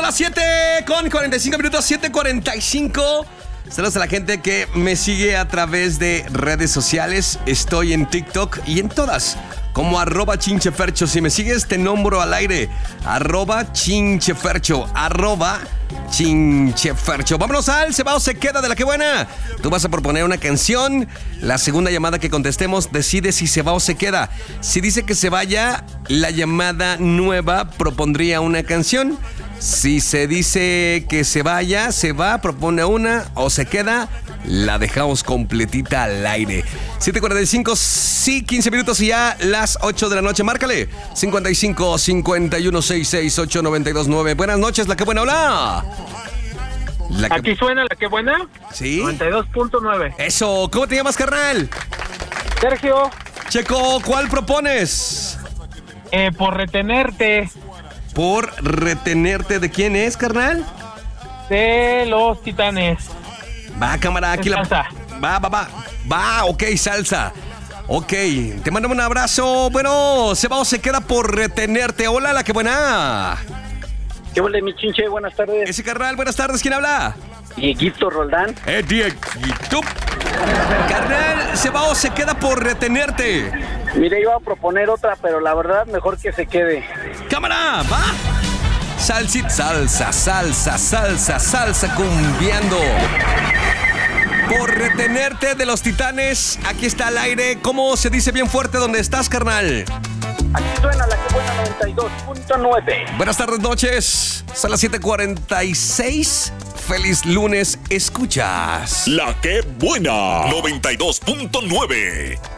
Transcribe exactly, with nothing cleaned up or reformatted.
las siete con cuarenta y cinco minutos, siete cuarenta y cinco. Saludos a la gente que me sigue a través de redes sociales. Estoy en TikTok y en todas como arroba chinchefercho. Si me sigues te nombro al aire. Arroba chinchefercho. Arroba chinchefercho. Vámonos al Se va o se queda de la que buena. Tú vas a proponer una canción. La segunda llamada que contestemos decide si se va o se queda. Si dice que se vaya, la llamada nueva propondría una canción. Si se dice que se vaya, se va, propone una o se queda, la dejamos completita al aire. siete cuarenta y cinco, sí, quince minutos y ya las ocho de la noche. Márcale. cincuenta y cinco, cincuenta y uno, sesenta y seis, ocho, noventa y dos, nueve. Buenas noches, la que buena, hola. La que... Aquí suena la que buena. Sí. noventa y dos punto nueve. Eso, ¿cómo te llamas, carnal? Sergio. Checo, ¿cuál propones? Eh, por retenerte. ¿Por retenerte de quién es, carnal? De los Titanes. Va, cámara, aquí la... Salsa. Va, va, va. Va, ok, salsa. Ok, te mando un abrazo. Bueno, se va o se queda por retenerte. Hola, la que buena. ¿Qué huele, mi chinche? Buenas tardes. Ese carnal, buenas tardes. ¿Quién habla? Dieguito Roldán. Eh, Dieguito. Carnal, se va o se queda por retenerte. Mire, iba a proponer otra, pero la verdad, mejor que se quede. Cámara, va. Salsita, salsa, salsa, salsa, salsa, cumbiando. Por retenerte de los Titanes, aquí está al aire. ¿Cómo se dice bien fuerte donde estás, carnal? Aquí suena la que buena noventa y dos punto nueve. Buenas tardes, noches. Son las siete cuarenta y seis. Feliz lunes, escuchas La que buena noventa y dos punto nueve.